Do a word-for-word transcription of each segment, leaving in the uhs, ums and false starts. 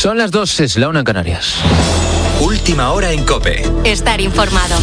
Son las dos, es la una en Canarias. Última hora en COPE. Estar informado.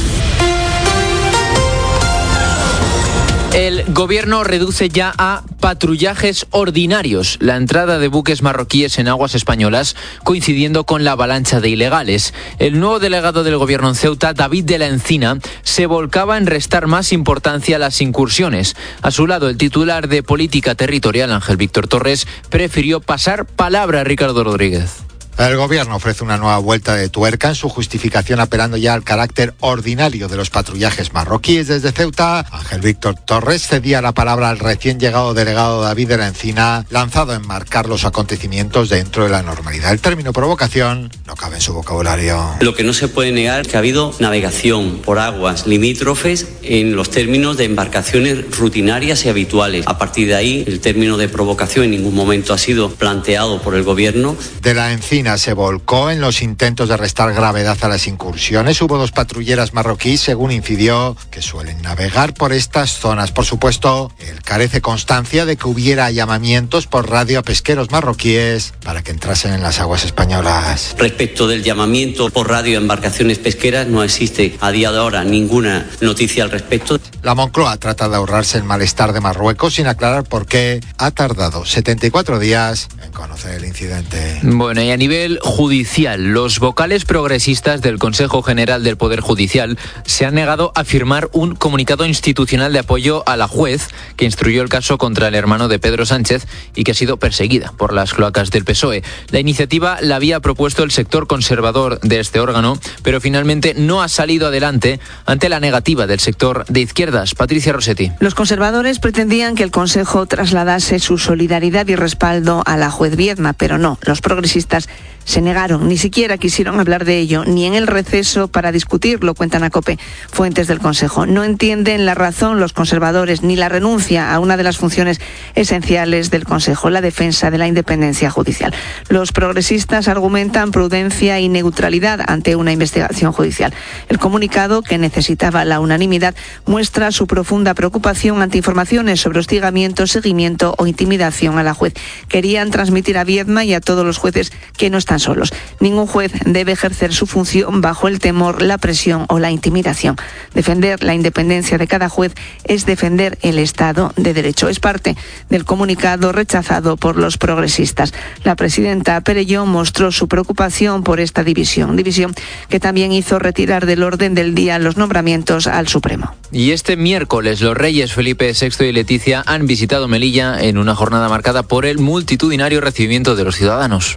El gobierno reduce ya a patrullajes ordinarios la entrada de buques marroquíes en aguas españolas, coincidiendo con la avalancha de ilegales. El nuevo delegado del gobierno en Ceuta, David de la Encina, se volcaba en restar más importancia a las incursiones. A su lado, el titular de Política Territorial, Ángel Víctor Torres, prefirió pasar palabra a Ricardo Rodríguez. El gobierno ofrece una nueva vuelta de tuerca en su justificación, apelando ya al carácter ordinario de los patrullajes marroquíes. Desde Ceuta, Ángel Víctor Torres cedía la palabra al recién llegado delegado David de la Encina, lanzado a enmarcar los acontecimientos dentro de la normalidad. El término provocación no cabe en su vocabulario. Lo que no se puede negar es que ha habido navegación por aguas limítrofes en los términos de embarcaciones rutinarias y habituales. A partir de ahí, el término de provocación en ningún momento ha sido planteado por el gobierno. De la Encina se volcó en los intentos de restar gravedad a las incursiones. Hubo dos patrulleras marroquíes, según incidió, que suelen navegar por estas zonas. Por supuesto, él carece constancia de que hubiera llamamientos por radio a pesqueros marroquíes para que entrasen en las aguas españolas. Respecto del llamamiento por radio a embarcaciones pesqueras, no existe a día de ahora ninguna noticia al respecto. La Moncloa trata de ahorrarse el malestar de Marruecos sin aclarar por qué ha tardado setenta y cuatro días en conocer el incidente. Bueno, y a nivel judicial, los vocales progresistas del Consejo General del Poder Judicial se han negado a firmar un comunicado institucional de apoyo a la juez que instruyó el caso contra el hermano de Pedro Sánchez y que ha sido perseguida por las cloacas del P S O E. La iniciativa la había propuesto el sector conservador de este órgano, pero finalmente no ha salido adelante ante la negativa del sector de izquierdas. Patricia Rossetti. Los conservadores pretendían que el Consejo trasladase su solidaridad y respaldo a la juez Viedma, pero no, los progresistas se negaron, ni siquiera quisieron hablar de ello, ni en el receso para discutirlo, cuentan a COPE fuentes del Consejo. No entienden la razón los conservadores, ni la renuncia a una de las funciones esenciales del Consejo, la defensa de la independencia judicial. Los progresistas argumentan prudencia y neutralidad ante una investigación judicial. El comunicado, que necesitaba la unanimidad, muestra su profunda preocupación ante informaciones sobre hostigamiento, seguimiento o intimidación a la juez. Querían transmitir a Viedma y a todos los jueces que no están solos. Ningún juez debe ejercer su función bajo el temor, la presión o la intimidación. Defender la independencia de cada juez es defender el Estado de Derecho. Es parte del comunicado rechazado por los progresistas. La presidenta Perelló mostró su preocupación por esta división, división que también hizo retirar del orden del día los nombramientos al Supremo. Y este miércoles los reyes Felipe sexto y Leticia han visitado Melilla en una jornada marcada por el multitudinario recibimiento de los ciudadanos.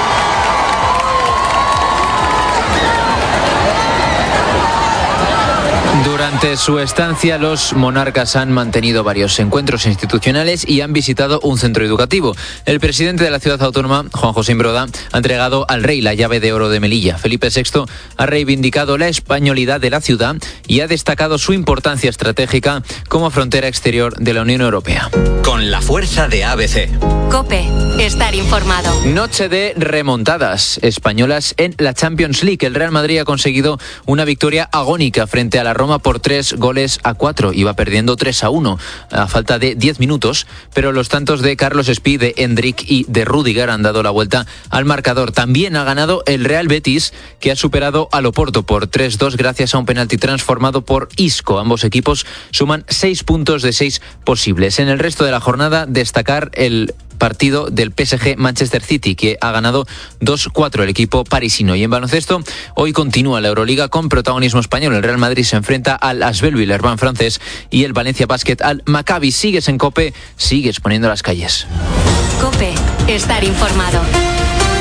Durante su estancia, los monarcas han mantenido varios encuentros institucionales y han visitado un centro educativo. El presidente de la ciudad autónoma, Juan José Imbroda, ha entregado al rey la llave de oro de Melilla. Felipe sexto ha reivindicado la españolidad de la ciudad y ha destacado su importancia estratégica como frontera exterior de la Unión Europea. Con la fuerza de A B C. COPE. Estar informado. Noche de remontadas españolas en la Champions League. El Real Madrid ha conseguido una victoria agónica frente a la Roma por tres goles a cuatro. Iba perdiendo tres a uno a falta de diez minutos, pero los tantos de Carlos Espí, de Endrick y de Rüdiger han dado la vuelta al marcador. También ha ganado el Real Betis, que ha superado al Oporto por tres dos gracias a un penalti transformado por Isco. Ambos equipos suman seis puntos de seis posibles. En el resto de la jornada, destacar el partido del P S G Manchester City, que ha ganado dos cuatro el equipo parisino. Y en baloncesto, hoy continúa la Euroliga con protagonismo español. El Real Madrid se enfrenta al Asvel Villeurbanne francés y el Valencia Basket al Maccabi. Sigues en COPE, sigues poniendo las calles. COPE. Estar informado.